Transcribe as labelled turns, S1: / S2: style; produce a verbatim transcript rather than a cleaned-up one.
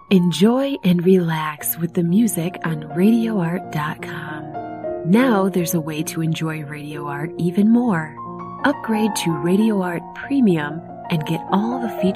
S1: Enjoy and relax with the music on radio art dot com. Now there's a way to enjoy Radio Art even more. Upgrade to Radio Art Premium and get all the features